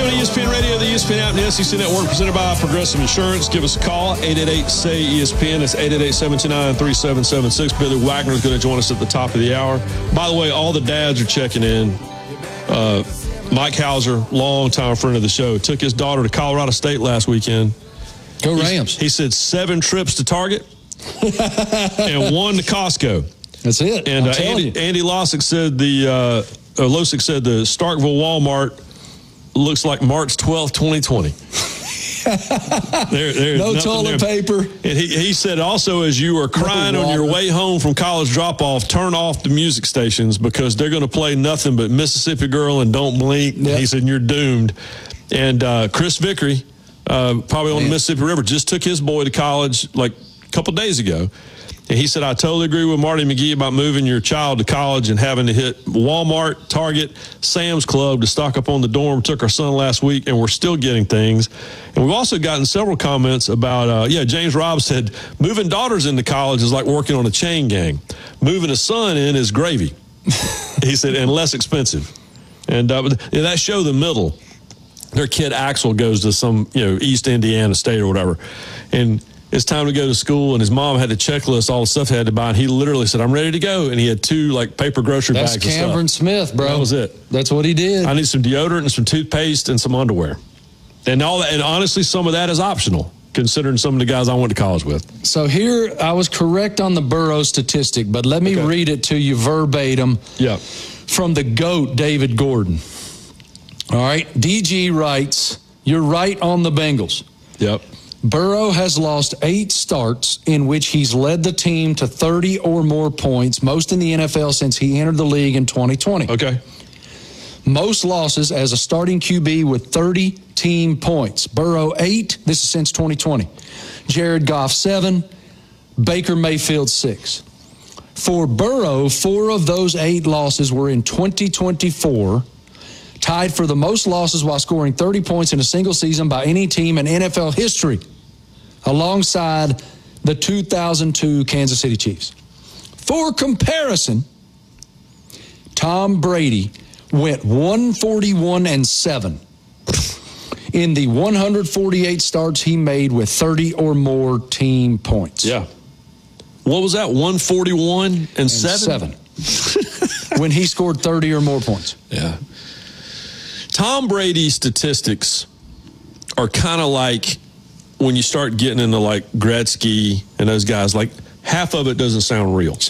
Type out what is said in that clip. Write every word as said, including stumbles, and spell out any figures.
on E S P N Radio, the E S P N app, and the S E C Network, presented by Progressive Insurance. Give us a call, eight eight eight, S A Y, E S P N. It's eight eight eight, seven two nine, three seven seven six. Billy Wagner is going to join us at the top of the hour. By the way, all the dads are checking in. Uh, Mike Hauser, longtime friend of the show, took his daughter to Colorado State last weekend. Go Rams. He, he said seven trips to Target and one to Costco. That's it. And uh, Andy, Andy Losick said the uh, uh, Losick said the Starkville Walmart looks like March twelfth, twenty twenty. there, there's no toilet there. paper. And he, he said also, as you are crying on your way home from college drop-off, turn off the music stations because they're going to play nothing but Mississippi Girl and Don't Blink. Yep. He said, you're doomed. And uh, Chris Vickery, uh, probably on Man. the Mississippi River, just took his boy to college like a couple days ago. And he said, I totally agree with Marty McGee about moving your child to college and having to hit Walmart, Target, Sam's Club to stock up on the dorm. Took our son last week, and we're still getting things. And we've also gotten several comments about, uh, yeah, James Robb said, moving daughters into college is like working on a chain gang. Moving a son in is gravy. He said, and less expensive. And uh, yeah, that show, The Middle, their kid Axel goes to some, you know, East Indiana State or whatever. And it's time to go to school, and his mom had a checklist, all the stuff he had to buy, and he literally said, I'm ready to go. And he had two, like, paper grocery That's bags of stuff. That's Cameron Smith, bro. That was it. That's what he did. I need some deodorant and some toothpaste and some underwear. And all that, and honestly, some of that is optional, considering some of the guys I went to college with. So here, I was correct on the Burrow statistic, but let me okay. read it to you verbatim yeah. from the GOAT, David Gordon. All right, D G writes, you're right on the Bengals. Yep. Burrow has lost eight starts in which he's led the team to thirty or more points, most in the N F L since he entered the league in twenty twenty. Okay. Most losses as a starting Q B with thirty team points. Burrow, eight. This is since twenty twenty. Jared Goff, seven. Baker Mayfield, six. For Burrow, four of those eight losses were in twenty twenty-four, tied for the most losses while scoring thirty points in a single season by any team in N F L history, alongside the two thousand two Kansas City Chiefs. For comparison, Tom Brady went one forty-one and seven in the one hundred forty-eight starts he made with thirty or more team points. Yeah. What was that, one forty-one and, and seven? Seven. When he scored thirty or more points. Yeah. Tom Brady's statistics are kind of like when you start getting into like Gretzky and those guys, like half of it doesn't sound real.